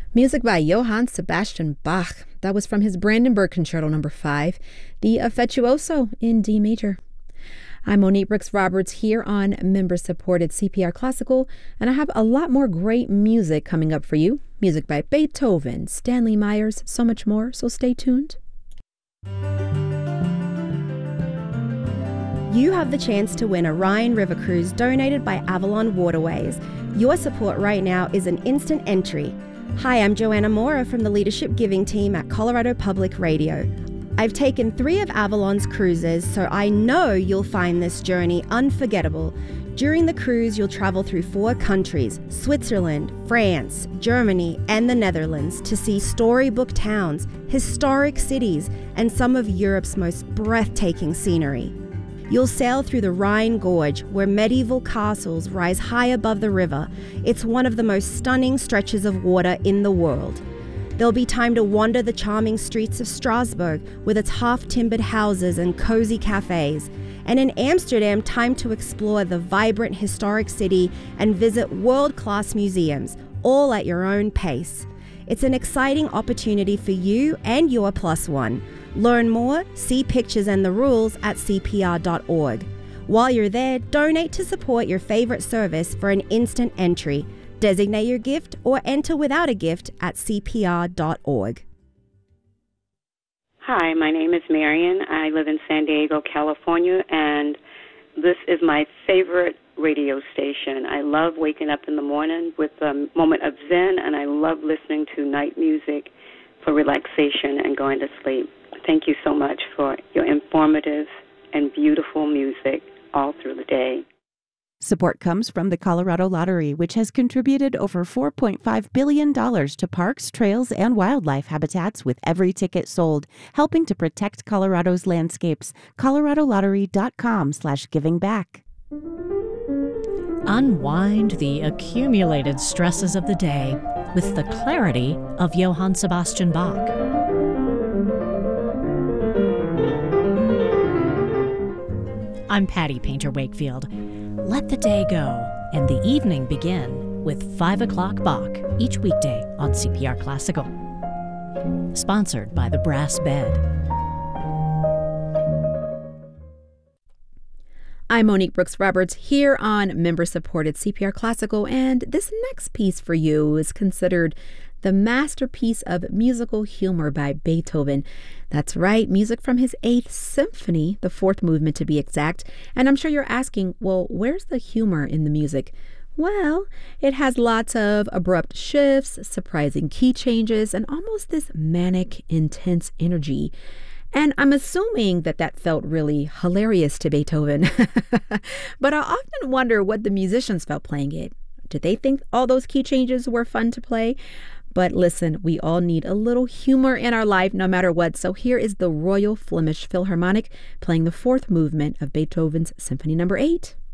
Music by Johann Sebastian Bach. That was from his Brandenburg Concerto No. 5, the Affettuoso in D major. I'm Monique Brooks Roberts here on member-supported CPR Classical, and I have a lot more great music coming up for you. Music by Beethoven, Stanley Myers, so much more, so stay tuned. You have the chance to win a Rhine River Cruise donated by Avalon Waterways. Your support right now is an instant entry. Hi, I'm Joanna Mora from the Leadership Giving team at Colorado Public Radio. I've taken 3 of Avalon's cruises, so I know you'll find this journey unforgettable. During the cruise, you'll travel through 4 countries, Switzerland, France, Germany, and the Netherlands, to see storybook towns, historic cities, and some of Europe's most breathtaking scenery. You'll sail through the Rhine Gorge, where medieval castles rise high above the river. It's one of the most stunning stretches of water in the world. There'll be time to wander the charming streets of Strasbourg with its half-timbered houses and cozy cafes. And in Amsterdam, time to explore the vibrant historic city and visit world-class museums, all at your own pace. It's an exciting opportunity for you and your plus one. Learn more, see pictures and the rules at CPR.org. While you're there, donate to support your favorite service for an instant entry. Designate your gift or enter without a gift at CPR.org. Hi, my name is Marion. I live in San Diego, California, and this is my favorite radio station. I love waking up in the morning with a moment of zen, and I love listening to night music for relaxation and going to sleep. Thank you so much for your informative and beautiful music all through the day. Support comes from the Colorado Lottery, which has contributed over $4.5 billion to parks, trails, and wildlife habitats with every ticket sold, helping to protect Colorado's landscapes. coloradolottery.com/givingback. Unwind the accumulated stresses of the day with the clarity of Johann Sebastian Bach. I'm Patty Painter Wakefield. Let the day go and the evening begin with 5 o'clock Bach each weekday on CPR Classical. Sponsored by the Brass Bed. I'm Monique Brooks Roberts here on member-supported CPR Classical, and this next piece for you is considered the masterpiece of musical humor by Beethoven. That's right, music from his 8th Symphony, the 4th movement to be exact. And I'm sure you're asking, well, where's the humor in the music? Well, it has lots of abrupt shifts, surprising key changes, and almost this manic, intense energy. And I'm assuming that felt really hilarious to Beethoven. But I often wonder what the musicians felt playing it. Did they think all those key changes were fun to play? But listen, we all need a little humor in our life no matter what. So here is the Royal Flemish Philharmonic playing the 4th movement of Beethoven's Symphony No. 8.